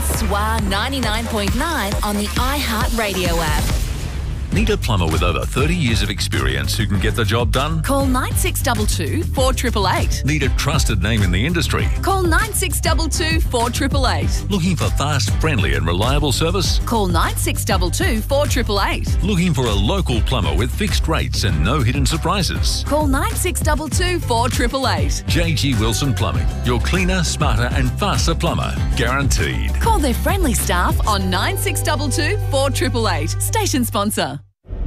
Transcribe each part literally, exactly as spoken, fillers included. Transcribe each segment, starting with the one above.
S W A ninety-nine point nine on the iHeartRadio app. Need a plumber with over thirty years of experience who can get the job done? Call nine six two two, four eight eight eight. Need a trusted name in the industry? Call nine six two two, four eight eight eight. Looking for fast, friendly and reliable service? Call nine six two two, four eight eight eight. Looking for a local plumber with fixed rates and no hidden surprises? Call nine six two two, four eight eight eight. J G Wilson Plumbing, your cleaner, smarter and faster plumber. Guaranteed. Call their friendly staff on nine six two two, four eight eight eight. Station sponsor.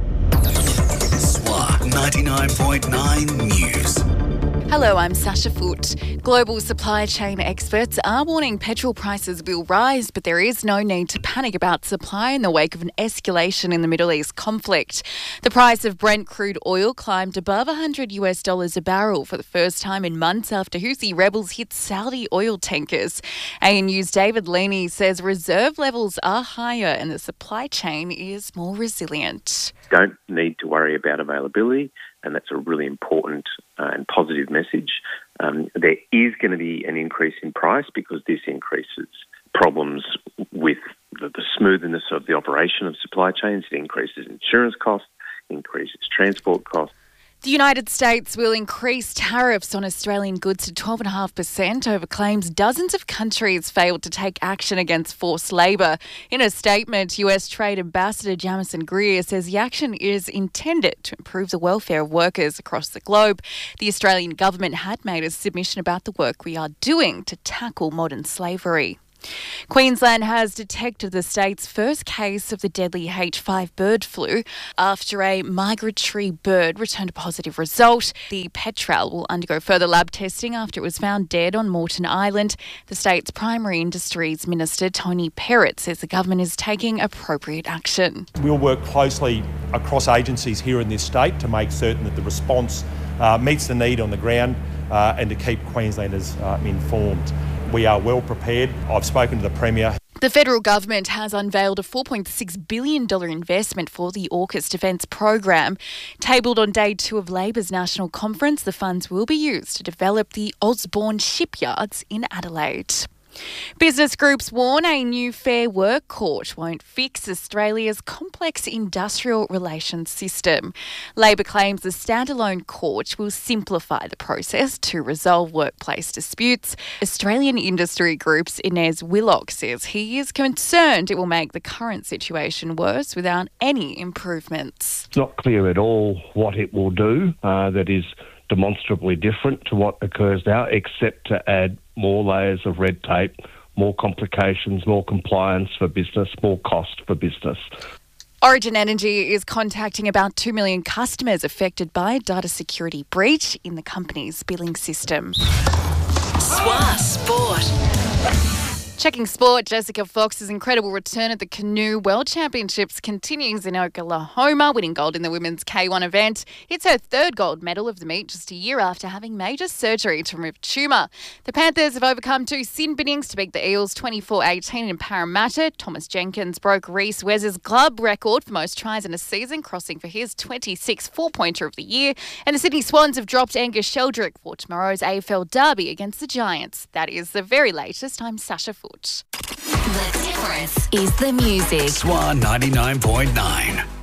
S W A ninety-nine point nine News. Hello, I'm Sasha Foote. Global supply chain experts are warning petrol prices will rise, but there is no need to panic about supply in the wake of an escalation in the Middle East conflict. The price of Brent crude oil climbed above one hundred US dollars a barrel for the first time in months after Houthi rebels hit Saudi oil tankers. A N U's David Leaney says reserve levels are higher and the supply chain is more resilient. Don't need to worry about availability, and that's a really important uh, and positive message. Um, there is going to be an increase in price because this increases problems with the, the smoothness of the operation of supply chains. It increases insurance costs, increases transport costs. The United States will increase tariffs on Australian goods to twelve point five percent over claims dozens of countries failed to take action against forced labour. In a statement, U S Trade Ambassador Jamison Greer says the action is intended to improve the welfare of workers across the globe. The Australian government had made a submission about the work we are doing to tackle modern slavery. Queensland has detected the state's first case of the deadly H five bird flu after a migratory bird returned a positive result. The petrel will undergo further lab testing after it was found dead on Moreton Island. The state's Primary Industries Minister Tony Perrott says the government is taking appropriate action. We'll work closely across agencies here in this state to make certain that the response uh, meets the need on the ground uh, and to keep Queenslanders uh, informed. We are well prepared. I've spoken to the Premier. The federal government has unveiled a four point six billion dollars investment for the AUKUS Defence Program. Tabled on day two of Labor's National Conference, the funds will be used to develop the Osborne shipyards in Adelaide. Business groups warn a new Fair Work court won't fix Australia's complex industrial relations system. Labor claims the standalone court will simplify the process to resolve workplace disputes. Australian industry groups Inez Willock says he is concerned it will make the current situation worse without any improvements. It's not clear at all what it will do uh, that is demonstrably different to what occurs now, except to add more layers of red tape, more complications, more compliance for business, more cost for business. Origin Energy is contacting about two million customers affected by a data security breach in the company's billing system. S W A Sport. Checking sport, Jessica Fox's incredible return at the Canoe World Championships continues in Oklahoma, winning gold in the women's K one event. It's her third gold medal of the meet just a year after having major surgery to remove a tumour. The Panthers have overcome two sin binnings to beat the Eels twenty-four eighteen in Parramatta. Thomas Jenkins broke Reece Wes's club record for most tries in a season, crossing for his twenty-sixth four-pointer of the year. And the Sydney Swans have dropped Angus Sheldrick for tomorrow's A F L derby against the Giants. That is the very latest. I'm Sasha Foote. The difference is the music. S W A ninety-nine point nine.